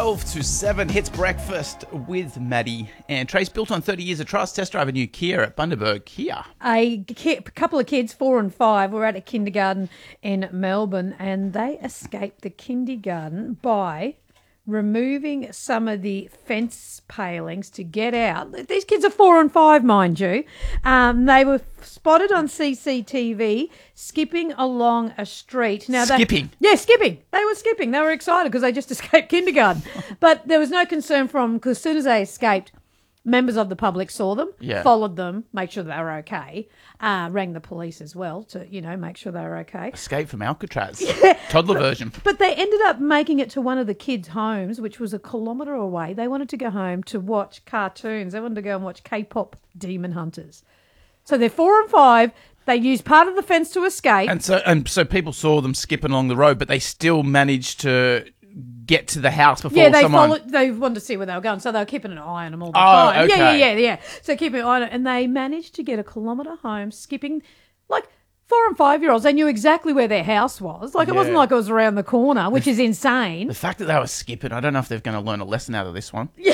12 to 7 hits breakfast with Maddie and Trace. Built on 30 years of trust. Test drive a new Kia at Bundaberg Kia. A couple of kids, 4 and 5, were at a kindergarten in Melbourne, and they escaped the kindergarten by removing some of the fence palings to get out. These kids are 4 and 5, mind you. They were spotted on CCTV skipping along a street. Now, skipping? Yeah, skipping. They were skipping. They were excited because they just escaped kindergarten. But there was no concern from them because as soon as they escaped, members of the public saw them, followed them, make sure they were okay, rang the police as well to, make sure they were okay. Escape from Alcatraz. Toddler version. But they ended up making it to one of the kids' homes, which was a kilometre away. They wanted to go home to watch cartoons. They wanted to go and watch K-pop Demon Hunters. So they're 4 and 5. They used part of the fence to escape. And so people saw them skipping along the road, but they still managed to get to the house before someone... They wanted to see where they were going, so they were keeping an eye on them all the time. Okay. Yeah. So keeping an eye on it, and they managed to get a kilometre home skipping, 4 and 5-year-olds. They knew exactly where their house was. It wasn't like it was around the corner, which is insane. The fact that they were skipping, I don't know if they're going to learn a lesson out of this one. Yeah.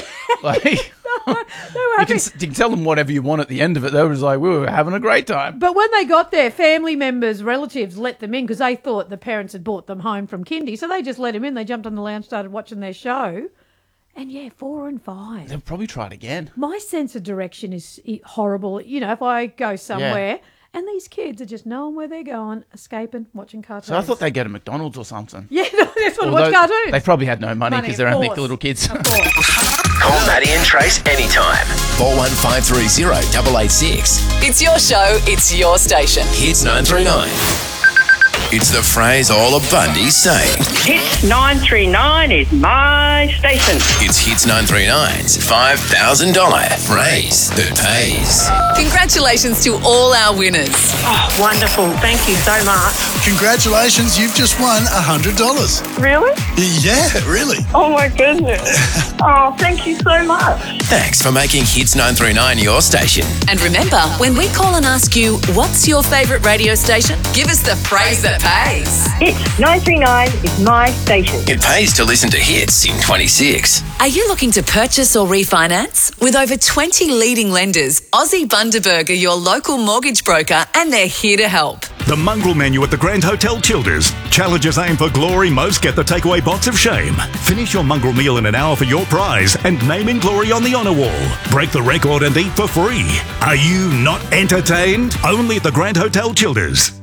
You can tell them whatever you want at the end of it. They were just like, we were having a great time. But when they got there, family members, relatives let them in because they thought the parents had brought them home from kindy. So they just let them in. They jumped on the lounge, started watching their show. And 4 and 5. They'll probably try it again. My sense of direction is horrible. If I go somewhere and these kids are just knowing where they're going, escaping, watching cartoons. So I thought they'd go to McDonald's or something. Yeah, they just want to watch cartoons. They probably had no money because they're only little kids. Of course. Call Maddie and Trace anytime. 41530 886. It's your show, it's your station. Hits 939. It's the phrase all of Bundy's saying. Hits 939 is my station. It's Hits 939's $5,000 phrase that pays. Congratulations to all our winners. Oh, wonderful. Thank you so much. Congratulations, you've just won $100. Really? Yeah, really. Oh, my goodness. Oh, thank you so much. Thanks for making Hits 939 your station. And remember, when we call and ask you, what's your favourite radio station? Give us the phrase that pays. Hits 939 is my station. It pays to listen to Hits in 26. Are you looking to purchase or refinance? With over 20 leading lenders, Aussie Bundaberg are your local mortgage broker and they're here to help. The mongrel menu at the Grand Hotel Childers. Challengers aim for glory, most get the takeaway box of shame. Finish your mongrel meal in an hour for your prize and name in glory on the honour wall. Break the record and eat for free. Are you not entertained? Only at the Grand Hotel Childers.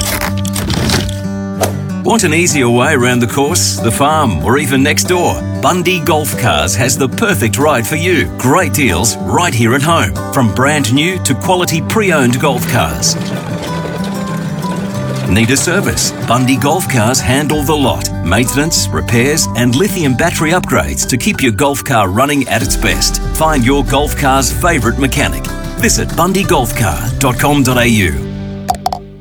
Want an easier way around the course, the farm, or even next door? Bundy Golf Cars has the perfect ride for you. Great deals right here at home. From brand new to quality pre-owned golf cars. Need a service? Bundy Golf Cars handle the lot. Maintenance, repairs and lithium battery upgrades to keep your golf car running at its best. Find your golf car's favourite mechanic. Visit bundygolfcar.com.au.